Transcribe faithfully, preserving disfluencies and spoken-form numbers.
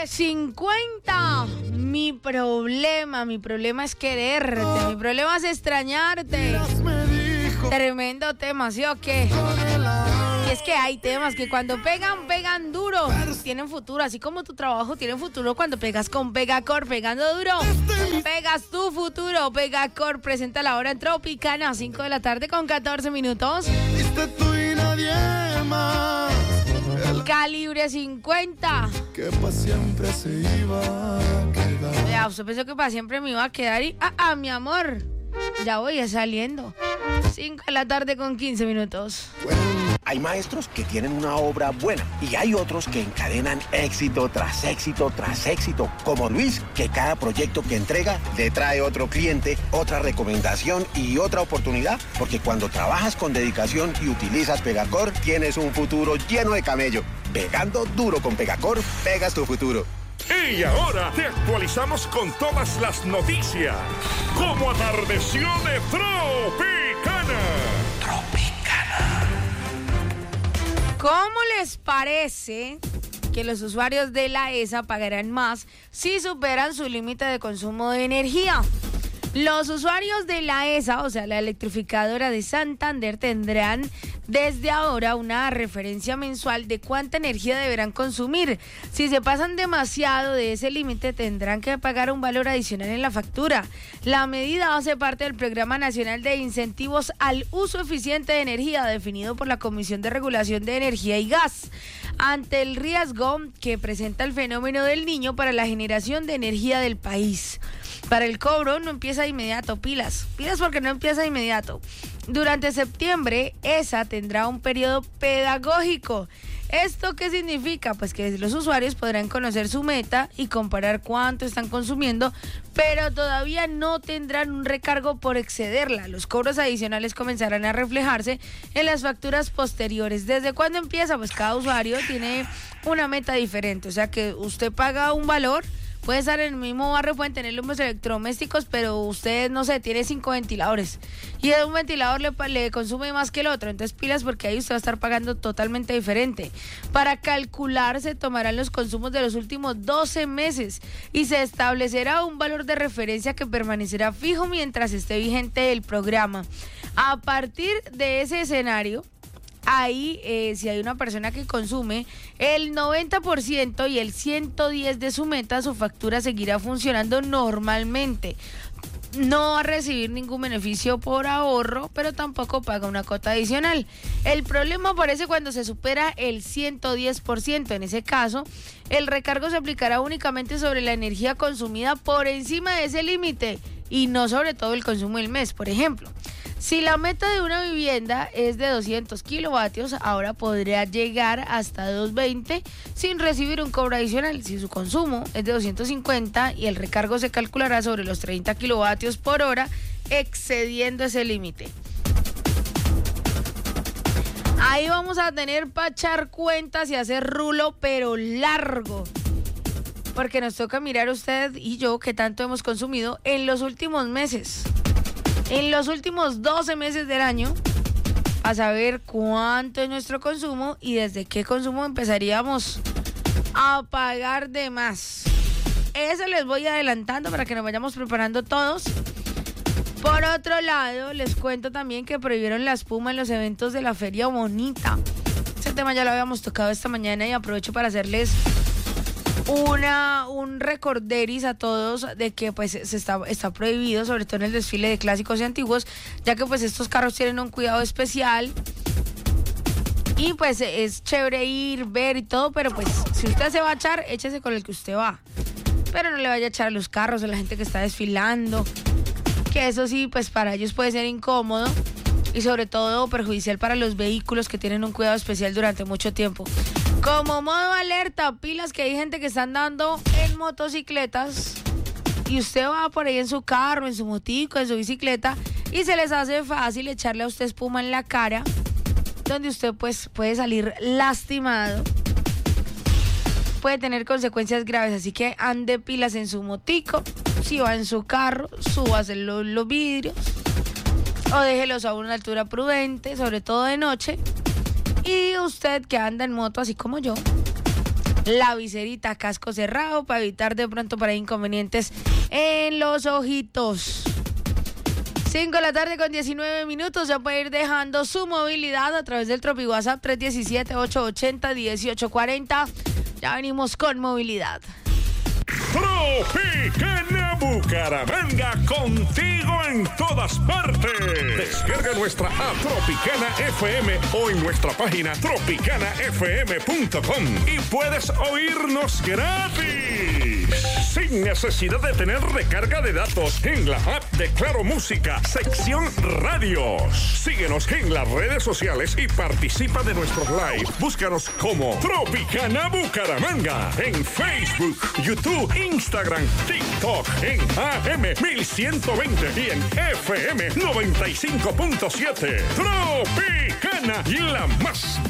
cincuenta. Mi problema, mi problema es quererte, mi problema es extrañarte. Tremendo tema, ¿sí o qué? Y es que hay temas que cuando pegan, pegan duro. Tienen futuro, así como tu trabajo tiene futuro cuando pegas con Pegacor, pegando duro. Pegas tu futuro. Pegacor presenta la hora en Tropicana, cinco de la tarde con catorce minutos. Tú y nadie más. Calibre cincuenta. Que para siempre se iba a quedar. Ya, usted pensó que para siempre me iba a quedar y... Ah, ah, mi amor. Ya voy a saliendo. cinco de la tarde con quince minutos. Hay maestros que tienen una obra buena y hay otros que encadenan éxito tras éxito tras éxito, como Luis, que cada proyecto que entrega le trae otro cliente, otra recomendación y otra oportunidad, porque cuando trabajas con dedicación y utilizas Pegacor, tienes un futuro lleno de camello. Pegando duro con Pegacor, pegas tu futuro. Y ahora te actualizamos con todas las noticias. Como atardeció de Tropicana. Tropicana. ¿Cómo les parece que los usuarios de la E S A pagarán más si superan su límite de consumo de energía? Los usuarios de la E S A, o sea, la electrificadora de Santander, tendrán desde ahora una referencia mensual de cuánta energía deberán consumir. Si se pasan demasiado de ese límite, tendrán que pagar un valor adicional en la factura. La medida hace parte del Programa Nacional de Incentivos al Uso Eficiente de Energía, definido por la Comisión de Regulación de Energía y Gas, ante el riesgo que presenta el fenómeno del Niño para la generación de energía del país. Para el cobro no empieza de inmediato, pilas, pilas porque no empieza de inmediato. Durante septiembre, E S A tendrá un periodo pedagógico. ¿Esto qué significa? Pues que los usuarios podrán conocer su meta y comparar cuánto están consumiendo, pero todavía no tendrán un recargo por excederla. Los cobros adicionales comenzarán a reflejarse en las facturas posteriores. ¿Desde cuándo empieza? Pues cada usuario tiene una meta diferente, o sea que usted paga un valor. Puede estar en el mismo barrio, pueden tener los electrodomésticos, pero usted, no sé, tiene cinco ventiladores. Y un ventilador le, le consume más que el otro. Entonces pilas porque ahí usted va a estar pagando totalmente diferente. Para calcular se tomarán los consumos de los últimos doce meses y se establecerá un valor de referencia que permanecerá fijo mientras esté vigente el programa. A partir de ese escenario, ahí, eh, si hay una persona que consume el noventa por ciento y el ciento diez de su meta, su factura seguirá funcionando normalmente. No va a recibir ningún beneficio por ahorro, pero tampoco paga una cuota adicional. El problema aparece cuando se supera el ciento diez por ciento. En ese caso, el recargo se aplicará únicamente sobre la energía consumida por encima de ese límite y no sobre todo el consumo del mes. Por ejemplo, si la meta de una vivienda es de doscientos kilovatios, ahora podría llegar hasta doscientos veinte sin recibir un cobro adicional. Si su consumo es de doscientos cincuenta y el recargo se calculará sobre los treinta kilovatios por hora, excediendo ese límite. Ahí vamos a tener para echar cuentas y hacer rulo, pero largo. Porque nos toca mirar usted y yo qué tanto hemos consumido en los últimos meses. En los últimos doce meses del año, a saber cuánto es nuestro consumo y desde qué consumo empezaríamos a pagar de más. Eso les voy adelantando para que nos vayamos preparando todos. Por otro lado, les cuento también que prohibieron la espuma en los eventos de la Feria Bonita. Ese tema ya lo habíamos tocado esta mañana y aprovecho para hacerles Una, un recorderis a todos de que pues se está, está prohibido, sobre todo en el desfile de clásicos y antiguos, ya que pues estos carros tienen un cuidado especial y pues es chévere ir, ver y todo, pero pues si usted se va a echar, échese con el que usted va, pero no le vaya a echar a los carros a la gente que está desfilando, que eso sí pues para ellos puede ser incómodo y sobre todo perjudicial para los vehículos que tienen un cuidado especial durante mucho tiempo. Como modo alerta, pilas que hay gente que está andando en motocicletas y usted va por ahí en su carro, en su motico, en su bicicleta y se les hace fácil echarle a usted espuma en la cara, donde usted pues puede salir lastimado, puede tener consecuencias graves, así que ande pilas en su motico, si va en su carro, súbase los, los vidrios o déjelos a una altura prudente, sobre todo de noche. Y usted que anda en moto así como yo, la viserita, casco cerrado para evitar de pronto para inconvenientes en los ojitos. cinco de la tarde con diecinueve minutos. Ya puede ir dejando su movilidad a través del Tropi WhatsApp tres uno siete, ocho ocho cero, uno ocho cuatro cero. Ya venimos con movilidad. Tropicana Bucaramanga, contigo en todas partes. Descarga nuestra app Tropicana F M o en nuestra página tropicana f m punto com y puedes oírnos gratis, sin necesidad de tener recarga de datos, en la app de Claro Música, sección radios. Síguenos en las redes sociales y participa de nuestros live. Búscanos como Tropicana Bucaramanga en Facebook, YouTube, Instagram, TikTok, en A M mil ciento veinte y en F M noventa y cinco punto siete. Tropicana, la más